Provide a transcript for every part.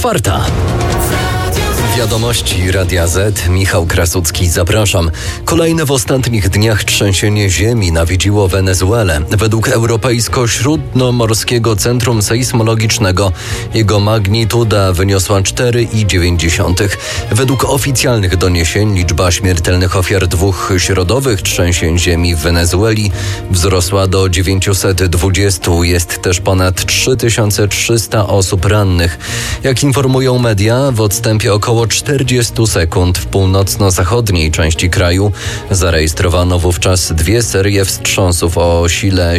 4. Wiadomości Radia Z. Michał Krasucki, zapraszam. Kolejne w ostatnich dniach trzęsienie ziemi nawiedziło Wenezuelę. Według Europejsko-Śródnomorskiego Centrum Sejsmologicznego jego magnituda wyniosła 4,9. Według oficjalnych doniesień liczba śmiertelnych ofiar 2 środowych trzęsień ziemi w Wenezueli wzrosła do 920. Jest też ponad 3300 osób rannych. Jak informują media, w odstępie około 40 sekund w północno-zachodniej części kraju zarejestrowano wówczas 2 serie wstrząsów o sile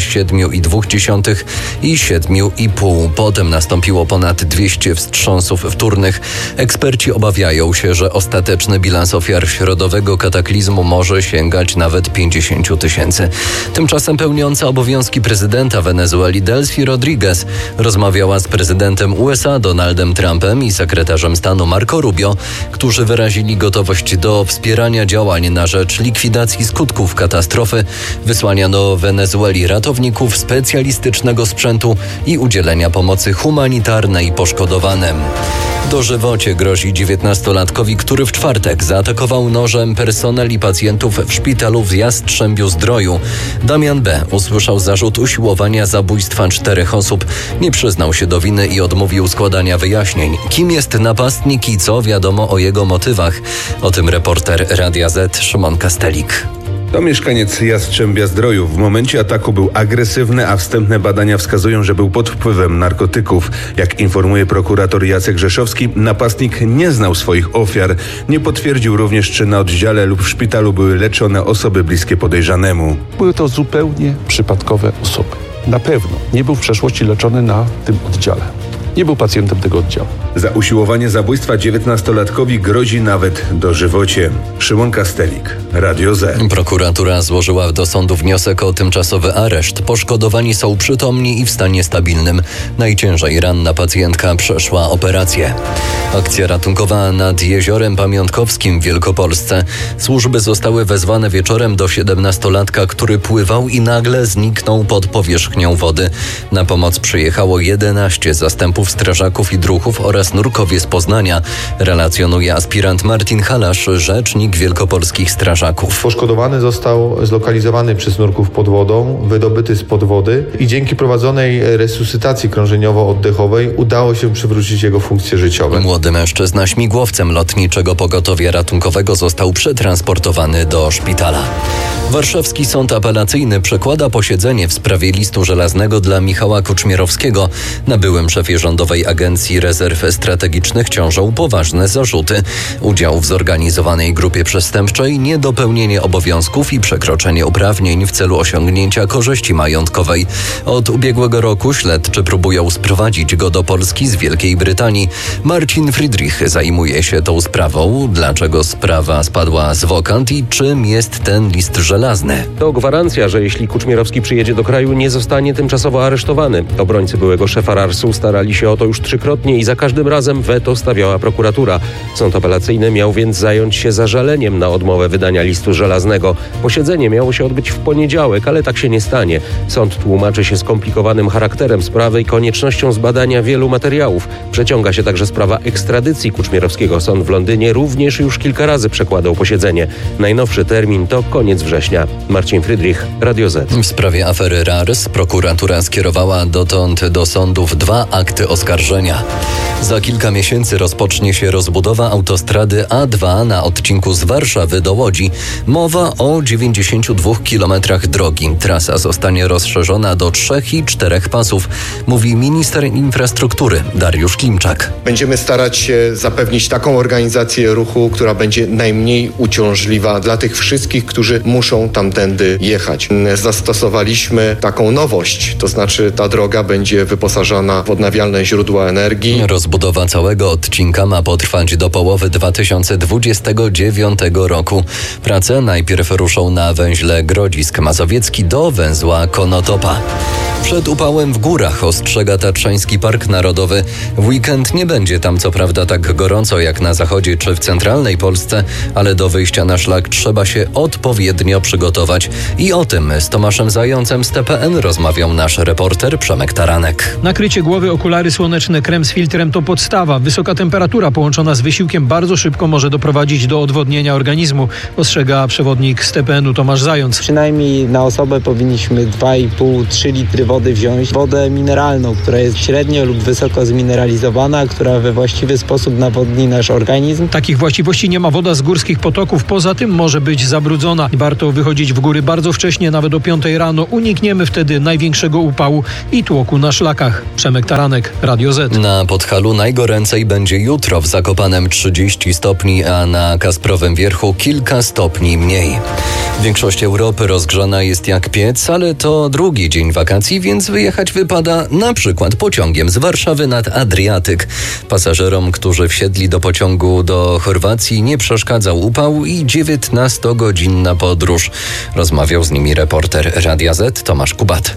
7,2 i 7,5. Potem nastąpiło ponad 200 wstrząsów wtórnych. Eksperci obawiają się, że ostateczny bilans ofiar środowego kataklizmu może sięgać nawet 50 000. Tymczasem pełniąca obowiązki prezydenta Wenezueli Delcy Rodriguez rozmawiała z prezydentem USA Donaldem Trumpem i sekretarzem stanu Marco Rubio, którzy wyrazili gotowość do wspierania działań na rzecz likwidacji skutków katastrofy, wysłania do Wenezueli ratowników, specjalistycznego sprzętu i udzielenia pomocy humanitarnej poszkodowanym. Dożywocie grozi 19-latkowi, który w czwartek zaatakował nożem personel i pacjentów w szpitalu w Jastrzębiu-Zdroju. Damian B. usłyszał zarzut usiłowania zabójstwa 4 osób. Nie przyznał się do winy i odmówił składania wyjaśnień. Kim jest napastnik i co wiadomo o jego motywach? O tym reporter Radia Z Szymon Kastelik. To mieszkaniec Jastrzębia-Zdroju. W momencie ataku był agresywny, a wstępne badania wskazują, że był pod wpływem narkotyków. Jak informuje prokurator Jacek Rzeszowski, napastnik nie znał swoich ofiar. Nie potwierdził również, czy na oddziale lub w szpitalu były leczone osoby bliskie podejrzanemu. Były to zupełnie przypadkowe osoby. Na pewno nie był w przeszłości leczony na tym oddziale. Nie był pacjentem tego oddziału. Za usiłowanie zabójstwa 19-latkowi grozi nawet dożywocie. Szymon Kastelik, Radio Z. Prokuratura złożyła do sądu wniosek o tymczasowy areszt. Poszkodowani są przytomni i w stanie stabilnym. Najciężej ranna pacjentka przeszła operację. Akcja ratunkowa nad Jeziorem Pamiątkowskim w Wielkopolsce. Służby zostały wezwane wieczorem do 17-latka, który pływał i nagle zniknął pod powierzchnią wody. Na pomoc przyjechało 11 zastępów strażaków i druhów oraz nurkowie z Poznania, relacjonuje aspirant Martin Halasz, rzecznik wielkopolskich strażaków. Poszkodowany został zlokalizowany przez nurków pod wodą, wydobyty spod wody i dzięki prowadzonej resuscytacji krążeniowo-oddechowej udało się przywrócić jego funkcje życiowe. Młody mężczyzna śmigłowcem lotniczego pogotowia ratunkowego został przetransportowany do szpitala. Warszawski Sąd Apelacyjny przekłada posiedzenie w sprawie listu żelaznego dla Michała Kuczmierowskiego. Na byłym szefie Rządowej Agencji Rezerw Strategicznych ciążą poważne zarzuty. Udział w zorganizowanej grupie przestępczej, niedopełnienie obowiązków i przekroczenie uprawnień w celu osiągnięcia korzyści majątkowej. Od ubiegłego roku śledczy próbują sprowadzić go do Polski z Wielkiej Brytanii. Marcin Friedrich zajmuje się tą sprawą. Dlaczego sprawa spadła z wokant i czym jest ten list żelazny? To gwarancja, że jeśli Kuczmierowski przyjedzie do kraju, nie zostanie tymczasowo aresztowany. Obrońcy byłego szefa RARS-u starali się o to już 3-krotnie i za każdym razem weto stawiała prokuratura. Sąd apelacyjny miał więc zająć się zażaleniem na odmowę wydania listu żelaznego. Posiedzenie miało się odbyć w poniedziałek, ale tak się nie stanie. Sąd tłumaczy się skomplikowanym charakterem sprawy i koniecznością zbadania wielu materiałów. Przeciąga się także sprawa ekstradycji Kuczmierowskiego. Sąd w Londynie również już kilka razy przekładał posiedzenie. Najnowszy termin to koniec września. Marcin Friedrich, Radio Z. W sprawie afery RARS prokuratura skierowała dotąd do sądów 2 akty oskarżenia. Za kilka miesięcy rozpocznie się rozbudowa autostrady A2 na odcinku z Warszawy do Łodzi. Mowa o 92 kilometrach drogi. Trasa zostanie rozszerzona do 3 i 4 pasów, mówi minister infrastruktury Dariusz Klimczak. Będziemy starać się zapewnić taką organizację ruchu, która będzie najmniej uciążliwa dla tych wszystkich, którzy muszą tamtędy jechać. Zastosowaliśmy taką nowość, to znaczy ta droga będzie wyposażona w odnawialne źródła energii. Rozbudowa całego odcinka ma potrwać do połowy 2029 roku. Prace najpierw ruszą na węźle Grodzisk Mazowiecki do węzła Konotopa. Przed upałem w górach ostrzega Tatrzański Park Narodowy. W weekend nie będzie tam co prawda tak gorąco jak na zachodzie czy w centralnej Polsce, ale do wyjścia na szlak trzeba się odpowiednio przygotować. I o tym z Tomaszem Zającem z TPN rozmawiał nasz reporter Przemek Taranek. Nakrycie głowy, okulary słoneczne, krem z filtrem to podstawa. Wysoka temperatura połączona z wysiłkiem bardzo szybko może doprowadzić do odwodnienia organizmu, ostrzega przewodnik z TPN-u Tomasz Zając. Przynajmniej na osobę powinniśmy 2,5-3 litry wody wziąć. Wodę mineralną, która jest średnio lub wysoko zmineralizowana, która we właściwy sposób nawodni nasz organizm. Takich właściwości nie ma woda z górskich potoków, poza tym może być zabrudzona. Warto wychodzić w góry bardzo wcześnie, nawet o 5 rano. Unikniemy wtedy największego upału i tłoku na szlakach. Przemek Taranek, Radio Z. Na Podhalu najgoręcej będzie jutro, w Zakopanem 30 stopni, a na Kasprowym Wierchu kilka stopni mniej. Większość Europy rozgrzana jest jak piec, ale to drugi dzień wakacji, więc wyjechać wypada na przykład pociągiem z Warszawy nad Adriatyk. Pasażerom, którzy wsiedli do pociągu do Chorwacji, nie przeszkadzał upał i 19-godzinna podróż. Rozmawiał z nimi reporter Radia Z Tomasz Kubat.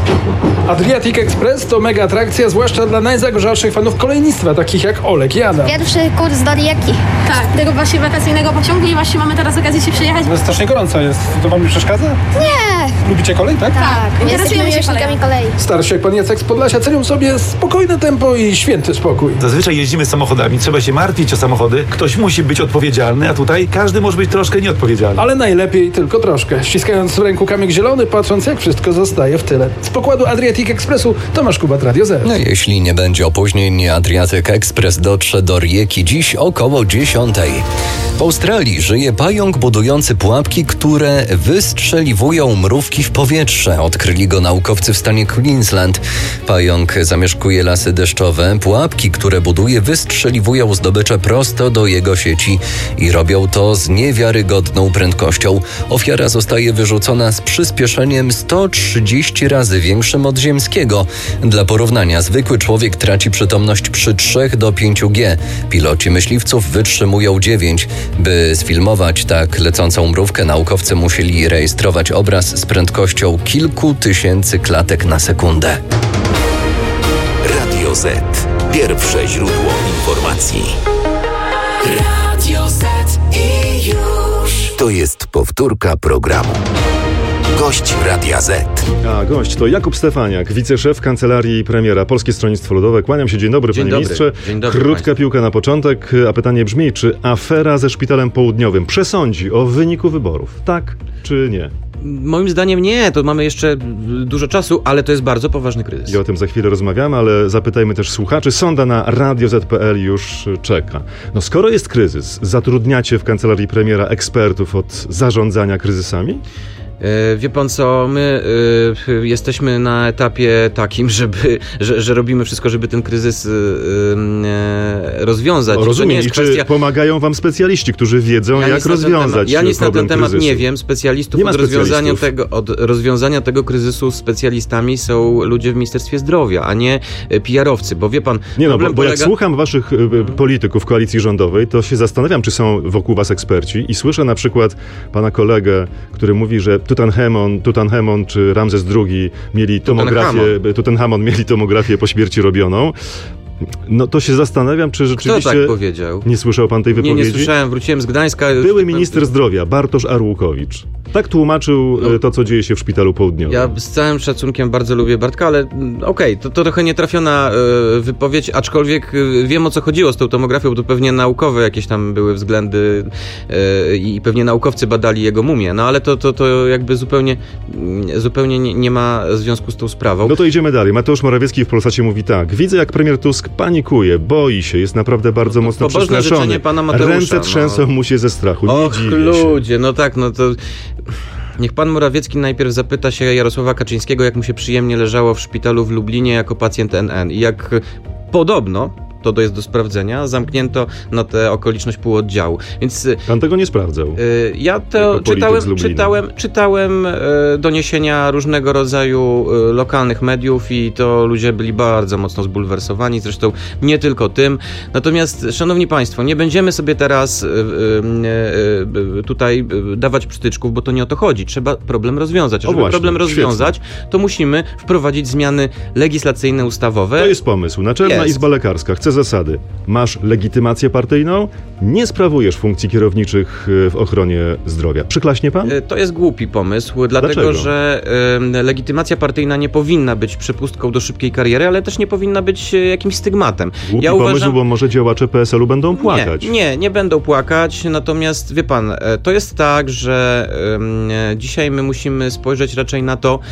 Adriatic Express to mega atrakcja, zwłaszcza dla najzagorzałszych fanów kolejnictwa, takich jak Olek i Adam. Pierwszy kurs do Rijeki. Tak, tego właśnie wakacyjnego pociągu i właśnie mamy teraz okazję się przejechać. No strasznie gorąco jest. To wam nie przeszkadza? Nie. Lubicie kolej, tak? Tak, jesteśmy miłośnikami kolei. Starsi jak pan Jacek z Podlasia cenią sobie spokojne tempo i święty spokój. Zazwyczaj jeździmy samochodami, trzeba się martwić o samochody. Ktoś musi być odpowiedzialny, a tutaj każdy może być troszkę nieodpowiedzialny. Ale najlepiej tylko troszkę. Ściskając w ręku kamyk zielony, patrząc jak wszystko zostaje w tyle. Z pokładu Adriatic Expressu Tomasz Kubat, Radio Z. No jeśli nie będzie opóźnień, Adriatic Express dotrze do Rijeki dziś około 10. W Australii żyje pająk budujący pułapki, które wystrzeliwują mrówki w powietrze. Odkryli go naukowcy w stanie Queensland. Pająk zamieszkuje lasy deszczowe. Pułapki, które buduje, wystrzeliwują zdobycze prosto do jego sieci i robią to z niewiarygodną prędkością. Ofiara zostaje wyrzucona z przyspieszeniem 130 razy większym od ziemskiego. Dla porównania, zwykły człowiek traci przytomność przy 3 do 5 G. Piloci myśliwców wytrzymują 9. By sfilmować tak lecącą mrówkę, naukowcy musieli rejestrować obraz z prędkością kilku tysięcy klatek na sekundę. Radio Z. Pierwsze źródło informacji. Radio Z i już. To jest powtórka programu. Gość Radia Z. A gość to Jakub Stefaniak, wiceszef Kancelarii Premiera Polskie Stronnictwo Ludowe. Kłaniam się, dzień dobry, panie ministrze. Dzień dobry Krótka państwu. piłka na początek, a pytanie brzmi, czy afera ze Szpitalem Południowym przesądzi o wyniku wyborów? Tak czy nie? Moim zdaniem nie, to mamy jeszcze dużo czasu, ale to jest bardzo poważny kryzys. I o tym za chwilę rozmawiamy, ale zapytajmy też słuchaczy. Sonda na radioz.pl już czeka. No skoro jest kryzys, zatrudniacie w Kancelarii Premiera ekspertów od zarządzania kryzysami? Wie pan co, my jesteśmy na etapie takim, że robimy wszystko, żeby ten kryzys rozwiązać. Rozumiem. I czy pomagają wam specjaliści, którzy wiedzą, jak rozwiązać Ja nic na ten temat kryzysu? nie wiem. Specjalistów od rozwiązania tego kryzysu specjalistami są ludzie w Ministerstwie Zdrowia, a nie PR-owcy, bo wie pan... Nie no, bo jak słucham waszych polityków koalicji rządowej, to się zastanawiam, czy są wokół was eksperci i słyszę na przykład pana kolegę, który mówi, że Tutanhamon czy Ramzes II mieli tomografię po śmierci robioną. No to się zastanawiam, czy rzeczywiście... Kto tak powiedział? Nie słyszał pan tej wypowiedzi? Nie słyszałem, wróciłem z Gdańska... Były minister zdrowia, Bartosz Arłukowicz. Tak tłumaczył to, co dzieje się w Szpitalu Południowym. Ja z całym szacunkiem bardzo lubię Bartka, ale okej, to trochę nietrafiona wypowiedź, aczkolwiek wiem, o co chodziło z tą tomografią, to pewnie naukowe jakieś tam były względy i pewnie naukowcy badali jego mumię, no ale to jakby zupełnie nie ma związku z tą sprawą. No to idziemy dalej. Mateusz Morawiecki w Polsacie mówi tak: widzę, jak premier Tusk panikuje, boi się, jest naprawdę bardzo mocno przestraszony. Ręce trzęsą mu się ze strachu. Och, ludzie, no tak, no to... Niech pan Morawiecki najpierw zapyta się Jarosława Kaczyńskiego, jak mu się przyjemnie leżało w szpitalu w Lublinie jako pacjent NN i jak podobno to jest do sprawdzenia, zamknięto na tę okoliczność pół oddziału. Więc pan tego nie sprawdzał? Ja to czytałem doniesienia różnego rodzaju lokalnych mediów i to ludzie byli bardzo mocno zbulwersowani, zresztą nie tylko tym. Natomiast, szanowni państwo, nie będziemy sobie teraz tutaj dawać przytyczków, bo to nie o to chodzi. Trzeba problem rozwiązać. A żeby problem rozwiązać, to musimy wprowadzić zmiany legislacyjne, ustawowe. To jest pomysł. Naczelna Izba Lekarska chce zasady. Masz legitymację partyjną, nie sprawujesz funkcji kierowniczych w ochronie zdrowia. Przyklaśnie pan? To jest głupi pomysł, dlatego że legitymacja partyjna nie powinna być przepustką do szybkiej kariery, ale też nie powinna być jakimś stygmatem. Głupi pomysł, bo może działacze PSL-u będą płakać. Nie będą płakać, natomiast wie pan, to jest tak, że dzisiaj my musimy spojrzeć raczej na to,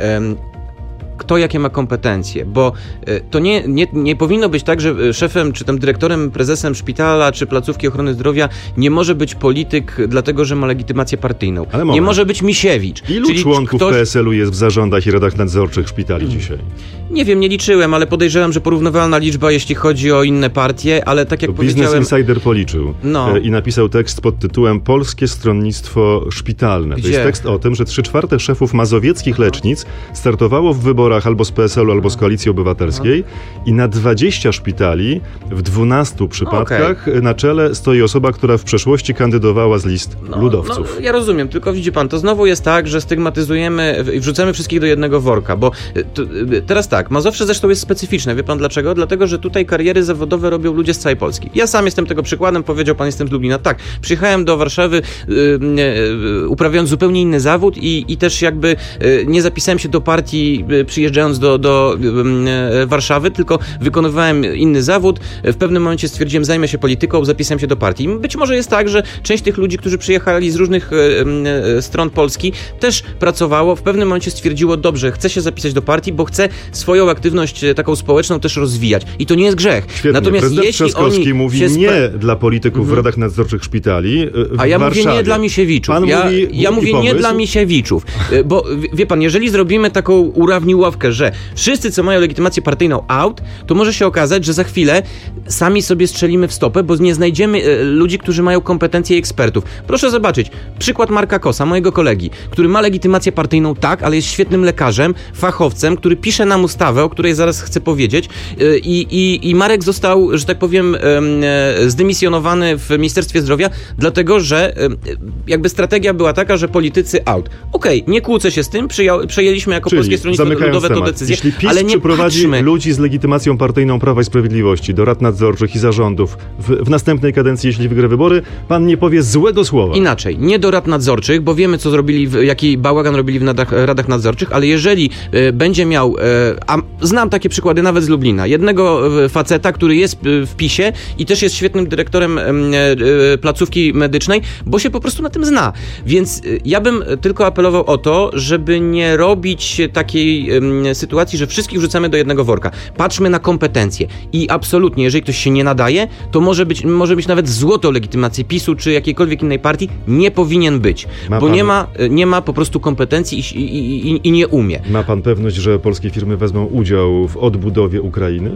kto jakie ma kompetencje, bo to nie powinno być tak, że szefem, czy tam dyrektorem, prezesem szpitala, czy placówki ochrony zdrowia nie może być polityk, dlatego że ma legitymację partyjną. Nie może być Misiewicz. Ilu członków PSL-u jest w zarządach i radach nadzorczych szpitali dzisiaj? Nie wiem, nie liczyłem, ale podejrzewam, że porównywalna liczba, jeśli chodzi o inne partie, ale tak jak powiedziałem... Business Insider policzył i napisał tekst pod tytułem Polskie Stronnictwo Szpitalne. To jest tekst o tym, że 3/4 szefów mazowieckich lecznic startowało w wyborach albo z PSL-u, albo z Koalicji Obywatelskiej i na 20 szpitali w 12 przypadkach na czele stoi osoba, która w przeszłości kandydowała z list ludowców. Ja rozumiem, tylko widzi pan, to znowu jest tak, że stygmatyzujemy i wrzucamy wszystkich do jednego worka, bo teraz tak, Mazowsze zresztą jest specyficzne, wie pan dlaczego? Dlatego, że tutaj kariery zawodowe robią ludzie z całej Polski. Ja sam jestem tego przykładem, powiedział pan, jestem z Lublina. Tak, przyjechałem do Warszawy uprawiając zupełnie inny zawód i też jakby nie zapisałem się do partii przyjeżdżając do Warszawy, tylko wykonywałem inny zawód. W pewnym momencie stwierdziłem, zajmę się polityką, zapisałem się do partii. Być może jest tak, że część tych ludzi, którzy przyjechali z różnych stron Polski, też pracowało, w pewnym momencie stwierdziło, dobrze, chcę się zapisać do partii, bo chcę swoją aktywność taką społeczną też rozwijać. I to nie jest grzech. Świetnie. Natomiast prezydent jeśli Trzaskowski mówi nie dla polityków w radach nadzorczych szpitali A ja Warszawie. mówię nie dla Misiewiczów. Ja mówię nie dla Misiewiczów. Bo wie pan, jeżeli zrobimy taką urawniłowkę, że wszyscy, co mają legitymację partyjną out, to może się okazać, że za chwilę sami sobie strzelimy w stopę, bo nie znajdziemy ludzi, którzy mają kompetencje i ekspertów. Proszę zobaczyć, przykład Marka Kosa, mojego kolegi, który ma legitymację partyjną, tak, ale jest świetnym lekarzem, fachowcem, który pisze nam ustawę, o której zaraz chcę powiedzieć, i Marek został, że tak powiem, zdymisjonowany w Ministerstwie Zdrowia, dlatego, że jakby strategia była taka, że politycy out. Okej, nie kłócę się z tym, przejęliśmy jako Polskie Stronnictwo Ludowe tę decyzję, jeśli PiS ale nie przyprowadzi patrzmy. ludzi z legitymacją partyjną Prawa i Sprawiedliwości do rad nadzorczych i zarządów w następnej kadencji, jeśli wygra wybory, pan nie powie złego słowa. Inaczej, nie do rad nadzorczych, bo wiemy, co zrobili, jaki bałagan robili w radach nadzorczych, ale jeżeli będzie miał, a znam takie przykłady nawet z Lublina, jednego faceta, który jest w PiS-ie i też jest świetnym dyrektorem placówki medycznej, bo się po prostu na tym zna. Więc ja bym tylko apelował o to, żeby nie robić takiej sytuacji, że wszystkich wrzucamy do jednego worka. Patrzmy na kompetencje i absolutnie, jeżeli ktoś się nie nadaje, to może być nawet złotą legitymację PiS-u czy jakiejkolwiek innej partii, nie powinien być, bo nie ma po prostu kompetencji i nie umie. Ma pan pewność, że polskie firmy wezmą udział w odbudowie Ukrainy?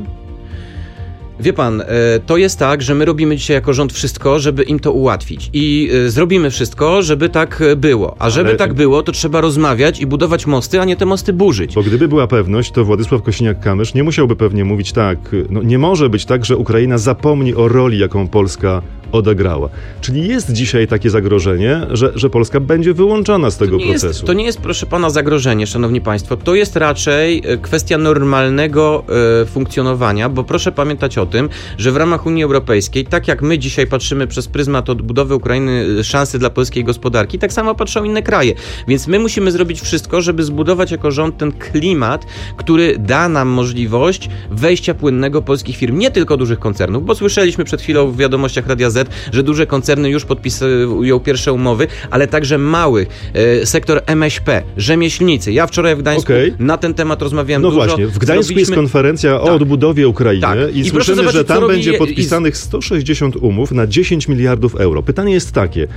Wie pan, to jest tak, że my robimy dzisiaj jako rząd wszystko, żeby im to ułatwić i zrobimy wszystko, żeby tak było. A żeby tak było, to trzeba rozmawiać i budować mosty, a nie te mosty burzyć. Bo gdyby była pewność, to Władysław Kosiniak-Kamysz nie musiałby pewnie mówić tak, no nie może być tak, że Ukraina zapomni o roli, jaką Polska odegrała. Czyli jest dzisiaj takie zagrożenie, że Polska będzie wyłączona z tego procesu. To nie jest, proszę pana, zagrożenie, szanowni państwo. To jest raczej kwestia normalnego funkcjonowania, bo proszę pamiętać o tym, że w ramach Unii Europejskiej, tak jak my dzisiaj patrzymy przez pryzmat odbudowy Ukrainy, szansy dla polskiej gospodarki, tak samo patrzą inne kraje. Więc my musimy zrobić wszystko, żeby zbudować jako rząd ten klimat, który da nam możliwość wejścia płynnego polskich firm, nie tylko dużych koncernów, bo słyszeliśmy przed chwilą w wiadomościach Radia Z, że duże koncerny już podpisują pierwsze umowy, ale także małych, sektor MŚP, rzemieślnicy. Ja wczoraj w Gdańsku na ten temat rozmawiałem dużo. No właśnie, w Gdańsku jest konferencja o odbudowie Ukrainy i słyszymy, że tam będzie podpisanych 160 umów na 10 miliardów euro. Pytanie jest takie,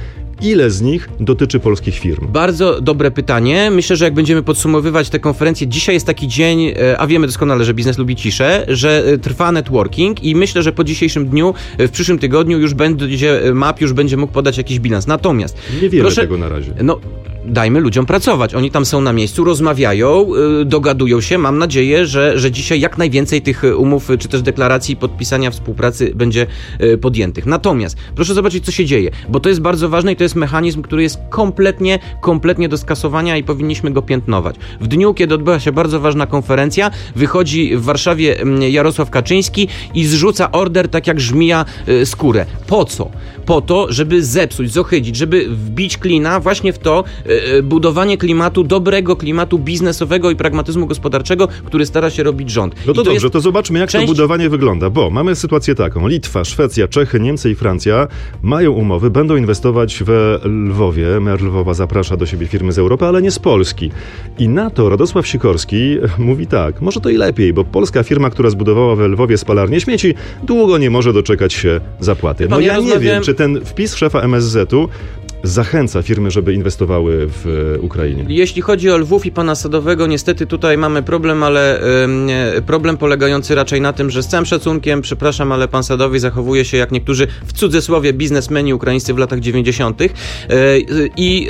ile z nich dotyczy polskich firm? Bardzo dobre pytanie. Myślę, że jak będziemy podsumowywać tę konferencję, dzisiaj jest taki dzień, a wiemy doskonale, że biznes lubi ciszę, że trwa networking i myślę, że po dzisiejszym dniu, w przyszłym tygodniu już będzie mógł podać jakiś bilans. Natomiast... Nie wiemy tego na razie. Dajmy ludziom pracować. Oni tam są na miejscu, rozmawiają, dogadują się. Mam nadzieję, że dzisiaj jak najwięcej tych umów, czy też deklaracji podpisania współpracy będzie podjętych. Natomiast proszę zobaczyć, co się dzieje, bo to jest bardzo ważne i to jest mechanizm, który jest kompletnie do skasowania i powinniśmy go piętnować. W dniu, kiedy odbyła się bardzo ważna konferencja, wychodzi w Warszawie Jarosław Kaczyński i zrzuca order tak jak żmija skórę. Po co? Po to, żeby zepsuć, zohydzić, żeby wbić klina właśnie w to budowanie klimatu, dobrego klimatu biznesowego i pragmatyzmu gospodarczego, który stara się robić rząd. No to dobrze, to zobaczmy, jak to budowanie wygląda, bo mamy sytuację taką. Litwa, Szwecja, Czechy, Niemcy i Francja mają umowy, będą inwestować we Lwowie. Mer Lwowa zaprasza do siebie firmy z Europy, ale nie z Polski. I na to Radosław Sikorski mówi tak, może to i lepiej, bo polska firma, która zbudowała we Lwowie spalarnię śmieci, długo nie może doczekać się zapłaty. No ja nie wiem, czy ten wpis szefa MSZ-u zachęca firmy, żeby inwestowały w Ukrainie. Jeśli chodzi o Lwów i pana Sadowego, niestety tutaj mamy problem, ale problem polegający raczej na tym, że z całym szacunkiem, przepraszam, ale pan Sadowy zachowuje się jak niektórzy, w cudzysłowie, biznesmeni ukraińscy w latach 90. I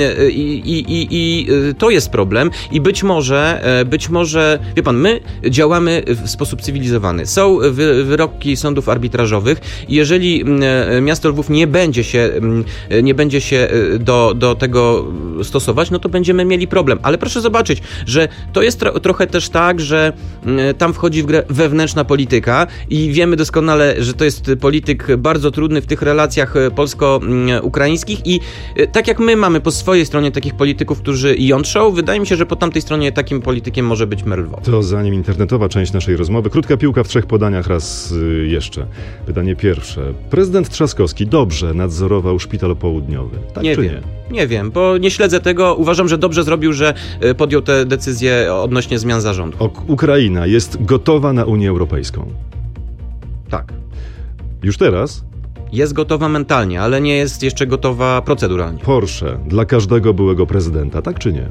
to jest problem. I być może, wie pan, my działamy w sposób cywilizowany. Są wyroki sądów arbitrażowych i jeżeli miasto Lwów nie będzie się do tego stosować, no to będziemy mieli problem. Ale proszę zobaczyć, że to jest trochę też tak, że tam wchodzi w grę wewnętrzna polityka i wiemy doskonale, że to jest polityk bardzo trudny w tych relacjach polsko-ukraińskich i tak jak my mamy po swojej stronie takich polityków, którzy jątrzą, wydaje mi się, że po tamtej stronie takim politykiem może być mer Lwowa. To zanim internetowa część naszej rozmowy, krótka piłka w 3 podaniach raz jeszcze. Pytanie pierwsze. Prezydent Trzaskowski dobrze nadzorował szpital południowy. Tak nie czy wiem. Nie wiem, bo nie śledzę tego. Uważam, że dobrze zrobił, że podjął tę decyzję odnośnie zmian zarządu. Ukraina jest gotowa na Unię Europejską. Tak. Już teraz? Jest gotowa mentalnie, ale nie jest jeszcze gotowa proceduralnie. Porsche dla każdego byłego prezydenta, tak czy nie?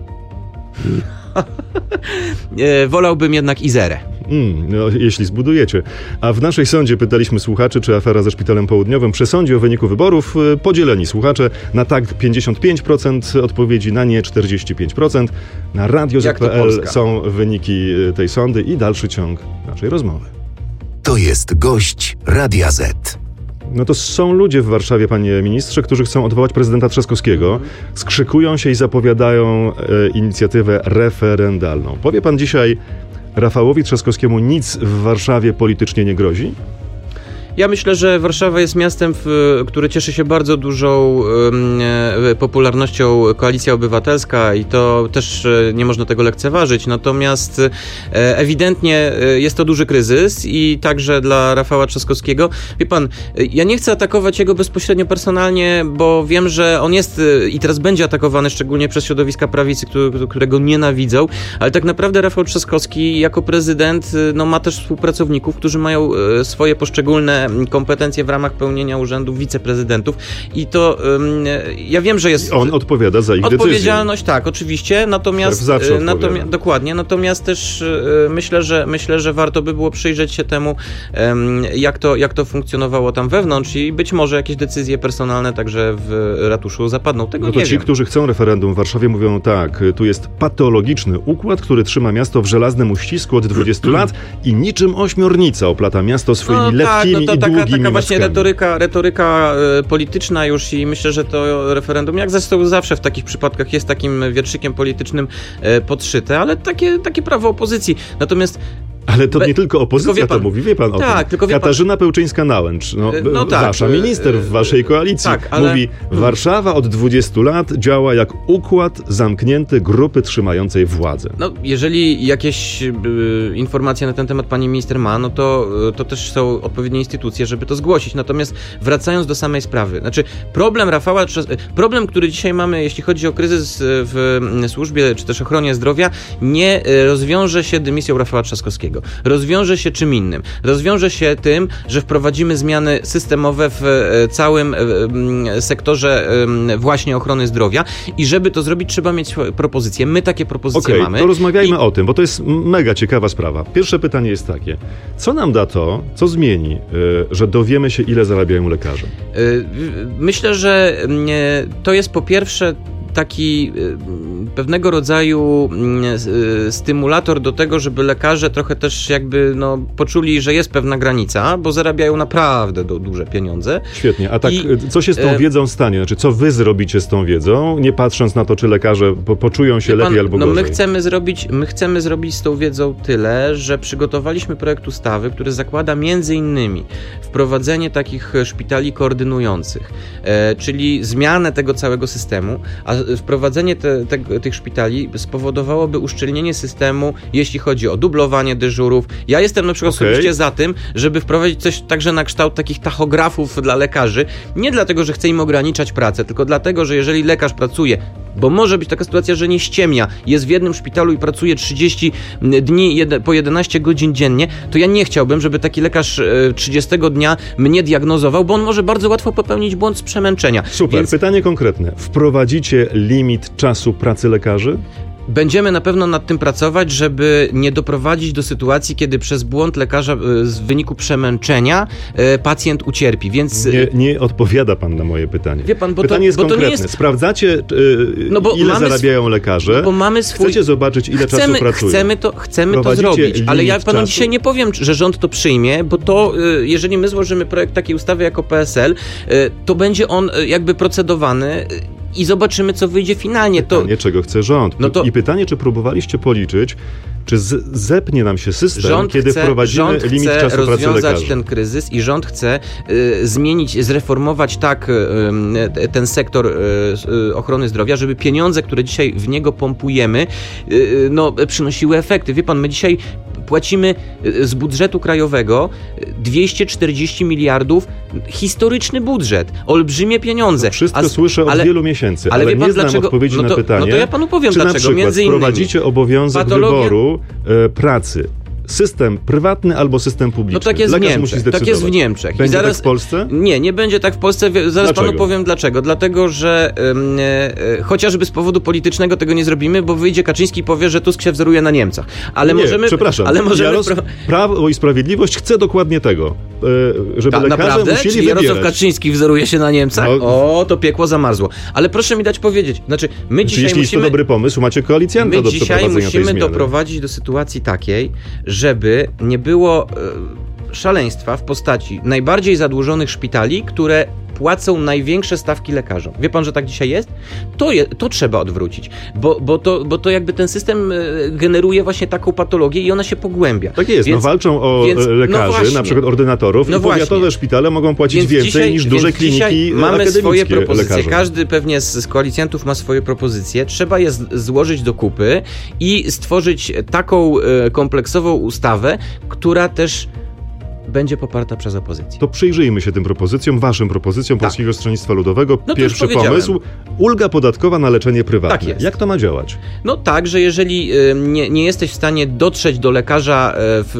Wolałbym jednak Izerę. No, jeśli zbudujecie. A w naszej sądzie pytaliśmy słuchaczy, czy afera ze Szpitalem Południowym przesądzi o wyniku wyborów. Podzieleni słuchacze. Na tak 55% odpowiedzi, na nie 45%. Na radio.pl są wyniki tej sądy i dalszy ciąg naszej rozmowy. To jest gość Radia Z. No to są ludzie w Warszawie, panie ministrze, którzy chcą odwołać prezydenta Trzaskowskiego. Skrzykują się i zapowiadają inicjatywę referendalną. Powie pan dzisiaj, Rafałowi Trzaskowskiemu nic w Warszawie politycznie nie grozi? Ja myślę, że Warszawa jest miastem, które cieszy się bardzo dużą popularnością Koalicja Obywatelska i to też nie można tego lekceważyć. Natomiast ewidentnie jest to duży kryzys i także dla Rafała Trzaskowskiego. Wie pan, ja nie chcę atakować jego bezpośrednio personalnie, bo wiem, że on jest i teraz będzie atakowany szczególnie przez środowiska prawicy, którego nienawidzą, ale tak naprawdę Rafał Trzaskowski jako prezydent ma też współpracowników, którzy mają swoje poszczególne kompetencje w ramach pełnienia urzędu wiceprezydentów i to ja wiem, że jest... On odpowiada za ich odpowiedzialność, tak, oczywiście, natomiast dokładnie, natomiast też myślę, że warto by było przyjrzeć się temu, jak to funkcjonowało tam wewnątrz i być może jakieś decyzje personalne także w ratuszu zapadną. Tego nie wiem. Ci, którzy chcą referendum w Warszawie, mówią tak, tu jest patologiczny układ, który trzyma miasto w żelaznym uścisku od 20 lat i niczym ośmiornica oplata miasto swoimi lekkimi i długimi taka właśnie retoryka polityczna już i myślę, że to referendum, jak zresztą zawsze w takich przypadkach jest takim wierszykiem politycznym podszyte, ale takie prawo opozycji. Natomiast ale to nie tylko opozycja to mówi, wie pan o tym. Katarzyna Pełczyńska-Nałęcz, wasza minister w waszej koalicji, mówi, Warszawa od 20 lat działa jak układ zamknięty grupy trzymającej władzę. No, jeżeli jakieś informacje na ten temat pani minister ma, no to też są odpowiednie instytucje, żeby to zgłosić. Natomiast wracając do samej sprawy, znaczy problem, który dzisiaj mamy, jeśli chodzi o kryzys w służbie, czy też ochronie zdrowia, nie rozwiąże się dymisją Rafała Trzaskowskiego. tego. Rozwiąże się czym innym. Rozwiąże się tym, że wprowadzimy zmiany systemowe w całym sektorze właśnie ochrony zdrowia i żeby to zrobić, trzeba mieć propozycje. My takie propozycje mamy. To rozmawiajmy o tym, bo to jest mega ciekawa sprawa. Pierwsze pytanie jest takie. Co nam da to, co zmieni, że dowiemy się, ile zarabiają lekarze? Myślę, że to jest po pierwsze taki pewnego rodzaju stymulator do tego, żeby lekarze trochę też jakby poczuli, że jest pewna granica, bo zarabiają naprawdę duże pieniądze. Świetnie. A tak co się z tą wiedzą stanie? Znaczy, co wy zrobicie z tą wiedzą, nie patrząc na to, czy lekarze poczują się lepiej albo gorzej? My chcemy zrobić z tą wiedzą tyle, że przygotowaliśmy projekt ustawy, który zakłada między innymi wprowadzenie takich szpitali koordynujących, czyli zmianę tego całego systemu, a wprowadzenie tych szpitali spowodowałoby uszczelnienie systemu, jeśli chodzi o dublowanie dyżurów. Ja jestem na przykład osobiście za tym, żeby wprowadzić coś także na kształt takich tachografów dla lekarzy. Nie dlatego, że chcę im ograniczać pracę, tylko dlatego, że jeżeli lekarz pracuje, bo może być taka sytuacja, że nie ściemnia, jest w jednym szpitalu i pracuje 30 dni po 11 godzin dziennie, to ja nie chciałbym, żeby taki lekarz 30 dnia mnie diagnozował, bo on może bardzo łatwo popełnić błąd z przemęczenia. Super, pytanie konkretne. Wprowadzicie limit czasu pracy lekarzy? Będziemy na pewno nad tym pracować, żeby nie doprowadzić do sytuacji, kiedy przez błąd lekarza w wyniku przemęczenia pacjent ucierpi, więc... Nie odpowiada pan na moje pytanie. Wie pan, pytanie jest konkretne. Sprawdzacie, ile zarabiają lekarze? Bo mamy Chcecie zobaczyć, ile czasu pracują? Chcemy to zrobić, ale ja panu dzisiaj nie powiem, że rząd to przyjmie, bo to, jeżeli my złożymy projekt takiej ustawy jako PSL, to będzie on jakby procedowany i zobaczymy, co wyjdzie finalnie. Pytanie, czego chce rząd. I pytanie, czy próbowaliście policzyć, czy zepnie nam się system, kiedy wprowadzimy limit czasu pracy lekarzy? Rząd chce rozwiązać ten kryzys i rząd chce zreformować ten sektor ochrony zdrowia, żeby pieniądze, które dzisiaj w niego pompujemy, przynosiły efekty. Wie pan, my dzisiaj płacimy z budżetu krajowego 240 miliardów, historyczny budżet, olbrzymie pieniądze. Wszystko słyszę od wielu miesięcy, ale nie znam odpowiedzi na pytanie. To ja panu powiem czy dlaczego. Na przykład między innymi wprowadzicie obowiązek wyboru pracy. System prywatny albo system publiczny. Tak jest w Niemczech. Tak jest w Niemczech. Będzie tak w Polsce? Nie będzie tak w Polsce. Zaraz panu powiem dlaczego. Dlatego, że chociażby z powodu politycznego tego nie zrobimy, bo wyjdzie Kaczyński i powie, że Tusk się wzoruje na Niemcach. Przepraszam. Prawo i Sprawiedliwość chce dokładnie tego, żeby lekarze naprawdę? musieli Czyli wybierać. Jarosław Kaczyński wzoruje się na Niemcach? To piekło zamarzło. Ale proszę mi dać powiedzieć. My dzisiaj jeśli jest to dobry pomysł, macie koalicjanta do przeprowadzenia tej zmiany. My dzisiaj musimy doprowadzić do sytuacji takiej, żeby nie było szaleństwa w postaci najbardziej zadłużonych szpitali, które płacą największe stawki lekarzom. Wie pan, że tak dzisiaj jest? To trzeba odwrócić, bo to jakby ten system generuje właśnie taką patologię i ona się pogłębia. Tak jest, walczą o lekarzy, na przykład ordynatorów, i powiatowe szpitale mogą płacić więcej niż duże kliniki mamy swoje propozycje. lekarzom. Każdy pewnie z koalicjantów ma swoje propozycje. Trzeba je złożyć do kupy i stworzyć taką kompleksową ustawę, która też będzie poparta przez opozycję. To przyjrzyjmy się tym propozycjom, waszym propozycjom Polskiego Stronnictwa Ludowego. Pierwszy pomysł, ulga podatkowa na leczenie prywatne. Tak jest. Jak to ma działać? Tak, że jeżeli nie jesteś w stanie dotrzeć do lekarza,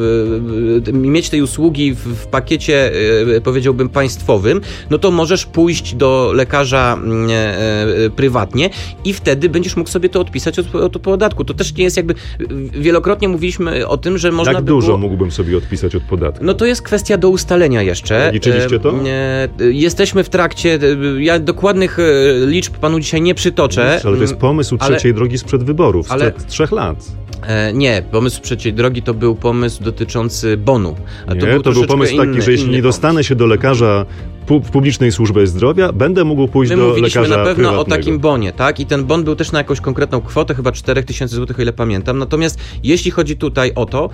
mieć tej usługi w pakiecie, powiedziałbym, państwowym, to możesz pójść do lekarza prywatnie i wtedy będziesz mógł sobie to odpisać od podatku. To też nie jest jakby... Wielokrotnie mówiliśmy o tym, że można Jak dużo mógłbym sobie odpisać od podatku? To jest kwestia do ustalenia jeszcze. Liczyliście to? Jesteśmy w trakcie. Ja dokładnych liczb panu dzisiaj nie przytoczę. Ale to jest pomysł trzeciej drogi sprzed wyborów, sprzed 3 lat. Nie, pomysł trzeciej drogi to był pomysł dotyczący bonu. To był pomysł taki, że jeśli nie dostanę się do lekarza w publicznej służbie zdrowia, będę mógł pójść do lekarza prywatnego. My mówiliśmy na pewno o takim bonie, tak? I ten bon był też na jakąś konkretną kwotę, chyba 4000 zł, o ile pamiętam. Natomiast jeśli chodzi tutaj o to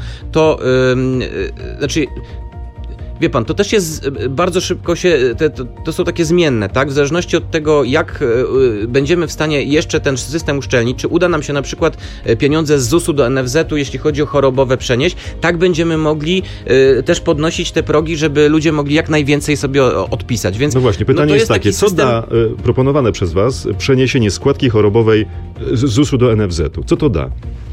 wie pan, to też jest bardzo szybko to są takie zmienne, tak? W zależności od tego, jak będziemy w stanie jeszcze ten system uszczelnić, czy uda nam się na przykład pieniądze z ZUS-u do NFZ-u, jeśli chodzi o chorobowe, przenieść, tak będziemy mogli też podnosić te progi, żeby ludzie mogli jak najwięcej sobie odpisać. Więc, właśnie, pytanie jest takie, co da proponowane przez was przeniesienie składki chorobowej z ZUS-u do NFZ-u? Co to da?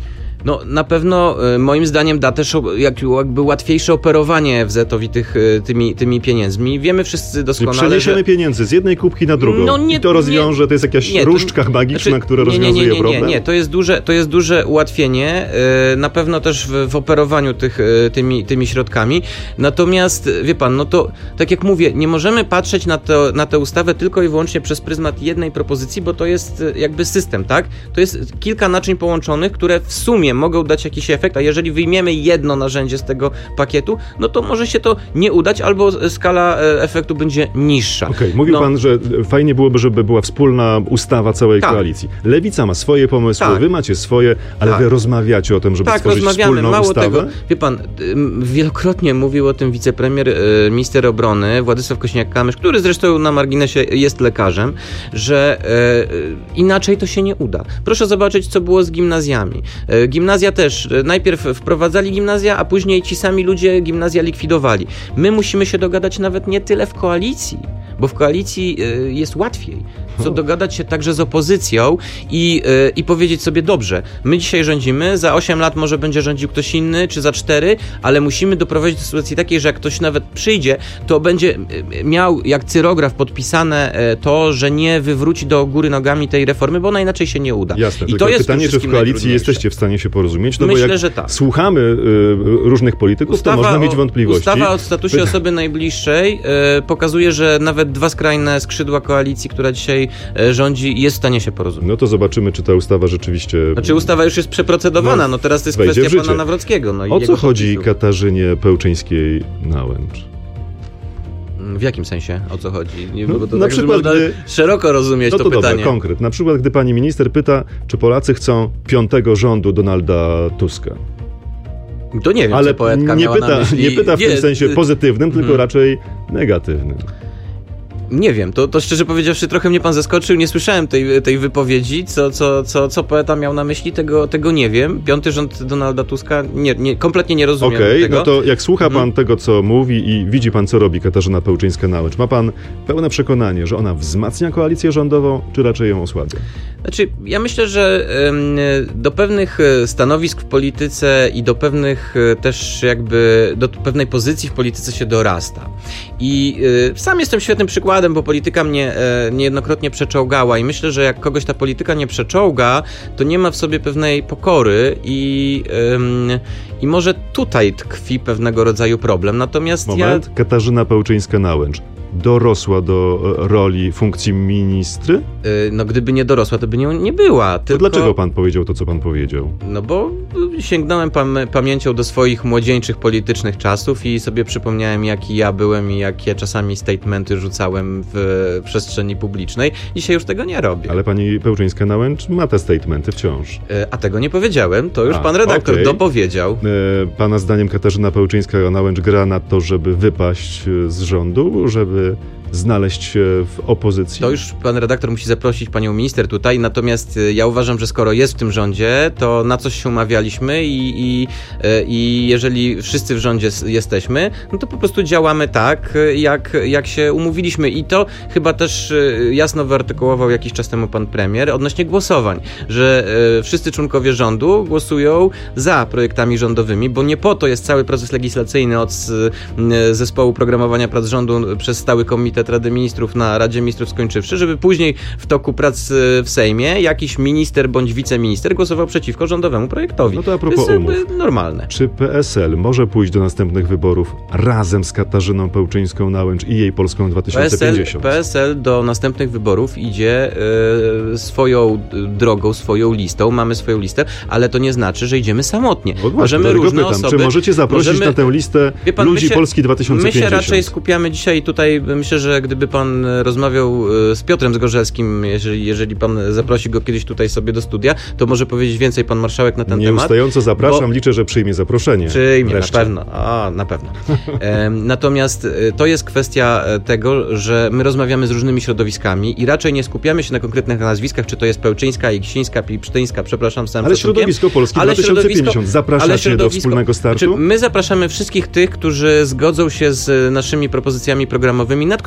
No na pewno moim zdaniem da też jakby łatwiejsze operowanie FZ-owi tymi pieniędzmi. Wiemy wszyscy doskonale, czyli przeniesiemy pieniędzy z jednej kubki na drugą. No nie, i to rozwiąże, to jest jakaś różdżka magiczna, która rozwiązuje problem? Nie, to jest duże ułatwienie, na pewno też w operowaniu tymi środkami. Natomiast wie pan, no to tak jak mówię, nie możemy patrzeć na tę ustawę tylko i wyłącznie przez pryzmat jednej propozycji, bo to jest jakby system, tak? To jest kilka naczyń połączonych, które w sumie mogą dać jakiś efekt, a jeżeli wyjmiemy jedno narzędzie z tego pakietu, no to może się to nie udać, albo skala efektu będzie niższa. Mówił pan, że fajnie byłoby, żeby była wspólna ustawa całej koalicji. Lewica ma swoje pomysły, wy macie swoje, ale wy rozmawiacie o tym, żeby stworzyć wspólną ustawę? Tego, wie pan, wielokrotnie mówił o tym wicepremier, minister obrony Władysław Kosiniak-Kamysz, który zresztą na marginesie jest lekarzem, że inaczej to się nie uda. Proszę zobaczyć, co było z gimnazjami. Gimnazja też, najpierw wprowadzali gimnazja, a później ci sami ludzie gimnazja likwidowali. My musimy się dogadać nawet nie tyle w koalicji, bo w koalicji jest łatwiej, co dogadać się także z opozycją i powiedzieć sobie, dobrze, my dzisiaj rządzimy, za 8 lat może będzie rządził ktoś inny, czy za 4, ale musimy doprowadzić do sytuacji takiej, że jak ktoś nawet przyjdzie, to będzie miał jak cyrograf podpisane to, że nie wywróci do góry nogami tej reformy, bo ona inaczej się nie uda. Jasne, i to jest pytanie, czy w koalicji jesteście w stanie się porozumieć? No myślę, bo jak że tak. Słuchamy różnych polityków, to można mieć wątpliwości. Ustawa o statusie osoby najbliższej pokazuje, że nawet dwa skrajne skrzydła koalicji, która dzisiaj rządzi, jest w stanie się porozumieć. No to zobaczymy, czy ta ustawa rzeczywiście... Znaczy ustawa już jest przeprocedowana, no teraz to jest kwestia pana Nawrockiego. No o co chodzi Katarzynie Pełczyńskiej-Nałęcz? W jakim sensie? O co chodzi? Bo to na przykład, szeroko rozumieć to pytanie. Dobra, konkret. Na przykład, gdy pani minister pyta, czy Polacy chcą 5. rządu Donalda Tuska. To nie wiem, ale co poetka miała na myśli. Nie pyta w tym sensie pozytywnym, tylko raczej negatywnym. Nie wiem, to szczerze powiedziawszy trochę mnie pan zaskoczył, nie słyszałem tej wypowiedzi, co poeta miał na myśli, tego nie wiem. 5. rząd Donalda Tuska, kompletnie nie rozumiem tego. No to jak słucha pan tego, co mówi i widzi pan, co robi Katarzyna Pełczyńska-Nałęcz, ma pan pełne przekonanie, że ona wzmacnia koalicję rządową, czy raczej ją osłabia? Znaczy, ja myślę, że do pewnych stanowisk w polityce i do pewnych też do pewnej pozycji w polityce się dorasta. I sam jestem świetnym przykładem, bo polityka mnie niejednokrotnie przeczołgała i myślę, że jak kogoś ta polityka nie przeczołga, to nie ma w sobie pewnej pokory i może tutaj tkwi pewnego rodzaju problem. Natomiast Katarzyna Pełczyńska-Nałęcz dorosła do roli funkcji ministry? No gdyby nie dorosła, to by nie była. To dlaczego pan powiedział to, co pan powiedział? No bo sięgnąłem pamięcią do swoich młodzieńczych politycznych czasów i sobie przypomniałem, jaki ja byłem i jakie czasami statementy rzucałem w przestrzeni publicznej. Dzisiaj już tego nie robię. Ale pani Pełczyńska-Nałęcz ma te statementy wciąż. A tego nie powiedziałem, to już pan redaktor dopowiedział. Pana zdaniem Katarzyna Pełczyńska-Nałęcz gra na to, żeby wypaść z rządu, żeby znaleźć się w opozycji? To już pan redaktor musi zaprosić panią minister tutaj, natomiast ja uważam, że skoro jest w tym rządzie, to na coś się umawialiśmy i jeżeli wszyscy w rządzie jesteśmy, no to po prostu działamy tak, jak się umówiliśmy i to chyba też jasno wyartykułował jakiś czas temu pan premier odnośnie głosowań, że wszyscy członkowie rządu głosują za projektami rządowymi, bo nie po to jest cały proces legislacyjny od zespołu programowania prac rządu przez Stały Komitet Rady Ministrów na Radzie Ministrów skończywszy, żeby później w toku prac w Sejmie jakiś minister bądź wiceminister głosował przeciwko rządowemu projektowi. No to a propos to jest umów. Normalne. Czy PSL może pójść do następnych wyborów razem z Katarzyną Pełczyńską-Nałęcz i jej Polską 2050? PSL do następnych wyborów idzie swoją drogą, swoją listą. Mamy swoją listę, ale to nie znaczy, że idziemy samotnie. Możemy różne osoby... Czy możecie zaprosić na tę listę ludzi Polski 2050? My się raczej skupiamy dzisiaj tutaj, myślę, że gdyby pan rozmawiał z Piotrem Zgorzelskim, jeżeli pan zaprosi go kiedyś tutaj sobie do studia, to może powiedzieć więcej pan marszałek na ten temat. Nieustająco zapraszam, liczę, że przyjmie zaproszenie. Przyjmie, na pewno. Natomiast to jest kwestia tego, że my rozmawiamy z różnymi środowiskami i raczej nie skupiamy się na konkretnych nazwiskach, czy to jest Pełczyńska, Iksińska, Pipsztyńska, przepraszam, sam ale środowisko Polski 2050 zaprasza się do wspólnego startu? My zapraszamy wszystkich tych, którzy zgodzą się z naszymi propozycjami programowymi, nad którymi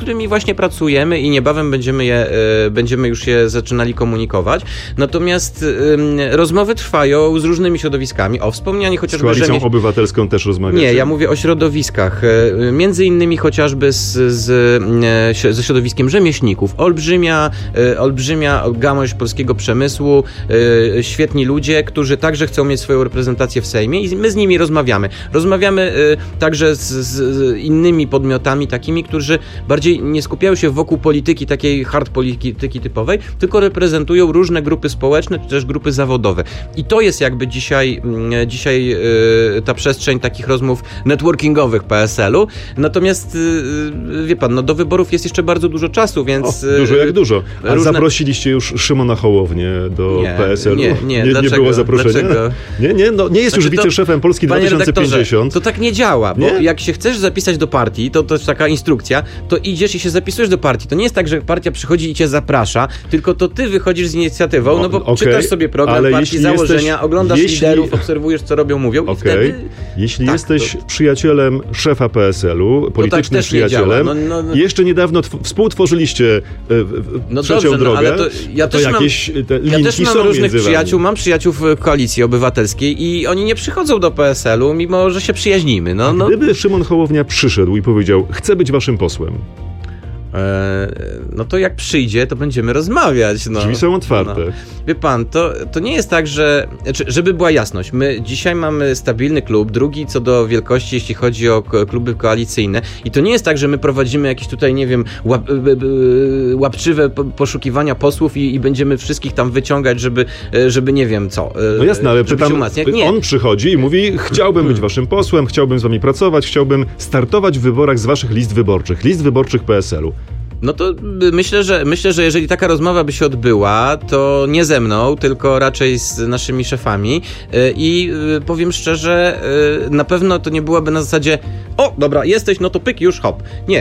którymi właśnie pracujemy i niebawem będziemy już je zaczynali komunikować. Natomiast rozmowy trwają z różnymi środowiskami. Wspomniani chociażby... Z Koalicją Obywatelską też rozmawiacie? Nie, ja mówię o środowiskach. Między innymi chociażby ze środowiskiem rzemieślników. Olbrzymia gałąź polskiego przemysłu, świetni ludzie, którzy także chcą mieć swoją reprezentację w Sejmie i my z nimi rozmawiamy. Rozmawiamy także z innymi podmiotami takimi, którzy bardziej nie skupiają się wokół polityki, takiej hard polityki typowej, tylko reprezentują różne grupy społeczne, czy też grupy zawodowe. I to jest jakby dzisiaj ta przestrzeń takich rozmów networkingowych PSL-u. Natomiast wie pan, do wyborów jest jeszcze bardzo dużo czasu, więc... Dużo jak dużo. A zaprosiliście już Szymona Hołownię do PSL-u? Nie było zaproszenia? Nie jest już wiceszefem Polski 2050. To tak nie działa, bo jak się chcesz zapisać do partii, to jest taka instrukcja, to idziesz i się zapisujesz do partii. To nie jest tak, że partia przychodzi i cię zaprasza, tylko to ty wychodzisz z inicjatywą, bo czytasz sobie program partii, założenia, oglądasz liderów, obserwujesz, co robią, mówią i wtedy... Jeśli jesteś przyjacielem szefa PSL-u, politycznym przyjacielem, jeszcze niedawno współtworzyliście trzecią drogę, ale ja też mam różnych przyjaciół, mam przyjaciół w Koalicji Obywatelskiej i oni nie przychodzą do PSL-u, mimo że się przyjaźnimy. Gdyby Szymon Hołownia przyszedł i powiedział, chcę być waszym posłem, no to jak przyjdzie, to będziemy rozmawiać. Drzwi są otwarte. Wie pan, to nie jest tak, żeby była jasność. My dzisiaj mamy stabilny klub, drugi co do wielkości, jeśli chodzi o kluby koalicyjne. I to nie jest tak, że my prowadzimy jakieś tutaj, nie wiem, łapczywe poszukiwania posłów i będziemy wszystkich tam wyciągać, żeby nie wiem co. No jasne, ale on przychodzi i mówi, chciałbym być waszym posłem, chciałbym z wami pracować, chciałbym startować w wyborach z waszych list wyborczych PSL-u. No to myślę, że jeżeli taka rozmowa by się odbyła, to nie ze mną, tylko raczej z naszymi szefami i powiem szczerze, na pewno to nie byłoby na zasadzie dobra, jesteś, no to pyk, już hop. Nie.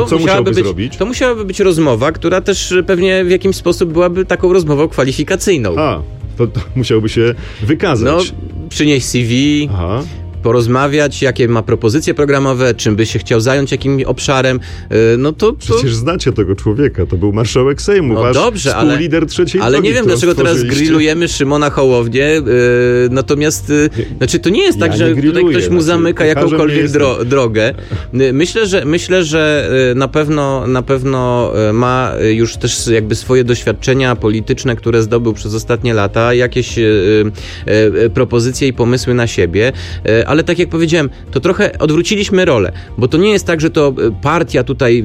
To musiałaby być rozmowa, która też pewnie w jakimś sposób byłaby taką rozmową kwalifikacyjną. To musiałby się wykazać. Przynieść CV... porozmawiać, jakie ma propozycje programowe, czym by się chciał zająć, jakim obszarem, Przecież znacie tego człowieka, to był marszałek Sejmu, wasz współlider trzeciej ale nie wiem, dlaczego teraz grillujemy Szymona Hołownię, natomiast to nie jest tak, że tutaj ktoś mu zamyka jakąkolwiek drogę. Myślę, że na pewno ma już też jakby swoje doświadczenia polityczne, które zdobył przez ostatnie lata, jakieś propozycje i pomysły na siebie, ale tak jak powiedziałem, to trochę odwróciliśmy rolę, bo to nie jest tak, że to partia tutaj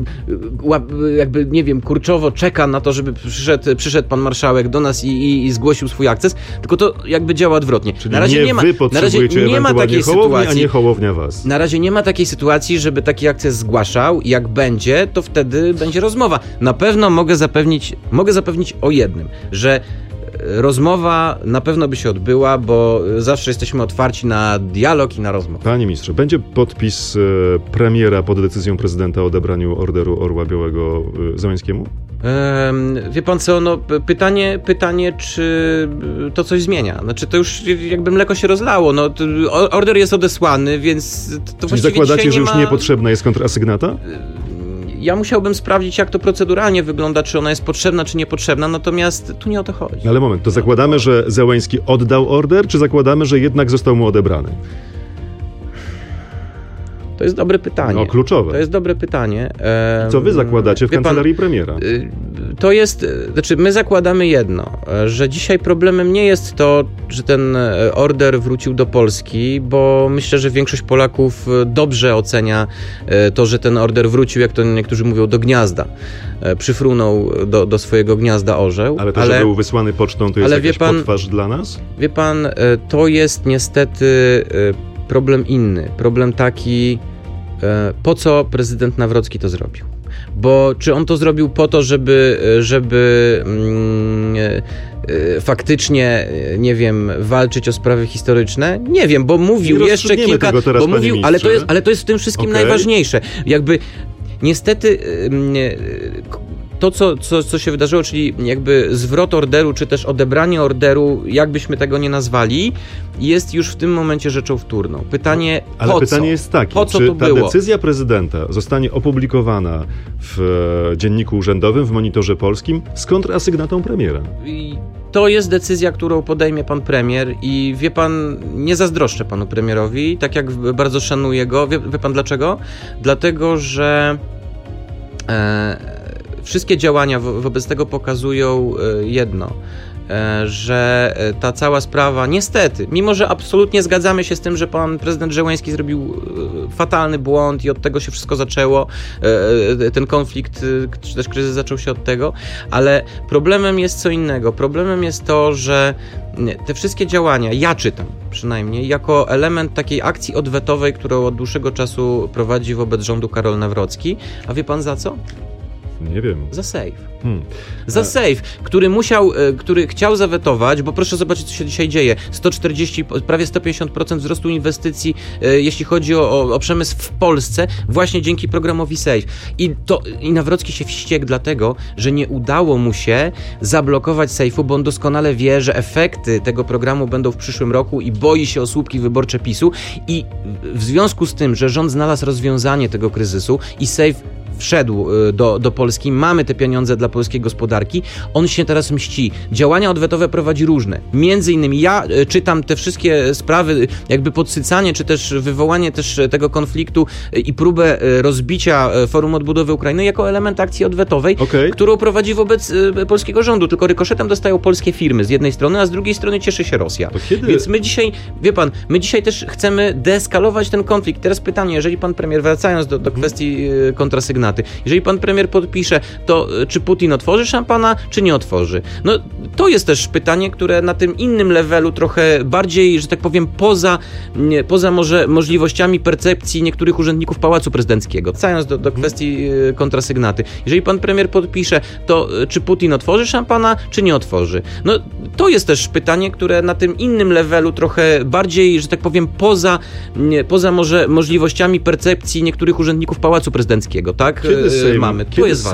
jakby, nie wiem, kurczowo czeka na to, żeby przyszedł pan marszałek do nas i zgłosił swój akces, tylko to jakby działa odwrotnie. Czyli na razie nie ma takiej sytuacji, a nie Hołownia was. Na razie nie ma takiej sytuacji, żeby taki akces zgłaszał. Jak będzie, to wtedy będzie rozmowa. Na pewno mogę zapewnić o jednym, że rozmowa na pewno by się odbyła, bo zawsze jesteśmy otwarci na dialog i na rozmowę. Panie ministrze, będzie podpis premiera pod decyzją prezydenta o odebraniu Orderu Orła Białego Załęskiemu? Wie pan co, pytanie, czy to coś zmienia? Znaczy, to już jakby mleko się rozlało. Order jest odesłany, więc to Czyli zakładacie, że już niepotrzebna jest kontrasygnata? Ja musiałbym sprawdzić, jak to proceduralnie wygląda, czy ona jest potrzebna, czy niepotrzebna, natomiast tu nie o to chodzi. Ale moment, to zakładamy, że Załęski oddał order, czy zakładamy, że jednak został mu odebrany? To jest dobre pytanie. Kluczowe. To jest dobre pytanie. Co wy zakładacie w kancelarii premiera? To jest, my zakładamy jedno, że dzisiaj problemem nie jest to, że ten order wrócił do Polski, bo myślę, że większość Polaków dobrze ocenia to, że ten order wrócił, jak to niektórzy mówią, do gniazda. Przyfrunął do swojego gniazda orzeł. Ale to, że był wysłany pocztą, to jest jakaś potwarz dla nas? Wie pan, to jest niestety problem inny. Problem taki, po co prezydent Nawrocki to zrobił. Bo czy on to zrobił po to, żeby faktycznie, nie wiem, walczyć o sprawy historyczne? Nie wiem, bo mówił jeszcze kilka... Bo mówił, ale to jest w tym wszystkim najważniejsze. Jakby niestety to, co się wydarzyło, czyli jakby zwrot orderu, czy też odebranie orderu, jakbyśmy tego nie nazwali, jest już w tym momencie rzeczą wtórną. Pytanie, ale pytanie jest takie, po co czy to ta było? decyzja prezydenta zostanie opublikowana w Dzienniku Urzędowym, w Monitorze Polskim z kontrasygnatą premiera? To jest decyzja, którą podejmie pan premier i wie pan, nie zazdroszczę panu premierowi, tak jak bardzo szanuję go. Wie pan dlaczego? Dlatego, że wszystkie działania wobec tego pokazują jedno, że ta cała sprawa, niestety, mimo że absolutnie zgadzamy się z tym, że pan prezydent Zełenski zrobił fatalny błąd i od tego się wszystko zaczęło, ten konflikt, czy też kryzys zaczął się od tego, ale problemem jest co innego. Problemem jest to, że te wszystkie działania, ja czytam przynajmniej, jako element takiej akcji odwetowej, którą od dłuższego czasu prowadzi wobec rządu Karol Nawrocki. A wie pan za co? Nie wiem. Za Sejf. Za Sejf, który chciał zawetować, bo proszę zobaczyć, co się dzisiaj dzieje. 140, prawie 150% wzrostu inwestycji, jeśli chodzi o przemysł w Polsce, właśnie dzięki programowi Sejf. I Nawrocki się wściekł dlatego, że nie udało mu się zablokować Sejfu, bo on doskonale wie, że efekty tego programu będą w przyszłym roku i boi się o słupki wyborcze PiS-u. I w związku z tym, że rząd znalazł rozwiązanie tego kryzysu i Sejf wszedł do Polski, mamy te pieniądze dla polskiej gospodarki, on się teraz mści. Działania odwetowe prowadzi różne. Między innymi ja czytam te wszystkie sprawy, jakby podsycanie, czy też wywołanie też tego konfliktu i próbę rozbicia Forum Odbudowy Ukrainy jako element akcji odwetowej, którą prowadzi wobec polskiego rządu. Tylko rykoszetem dostają polskie firmy z jednej strony, a z drugiej strony cieszy się Rosja. Więc my dzisiaj, wie pan, też chcemy deeskalować ten konflikt. Teraz pytanie, jeżeli pan premier, wracając do kwestii kontrasygnaty, jeżeli pan premier podpisze, to czy Putin otworzy szampana, czy nie otworzy? No to jest też pytanie, które na tym innym levelu trochę bardziej, że tak powiem, poza może możliwościami percepcji niektórych urzędników Pałacu Prezydenckiego. Wracając do kwestii kontrasygnaty. Jeżeli pan premier podpisze, to czy Putin otworzy szampana, czy nie otworzy? No to jest też pytanie, które na tym innym levelu trochę bardziej, że tak powiem, poza może możliwościami percepcji niektórych urzędników Pałacu Prezydenckiego, tak? Mamy. Tu jest ważne.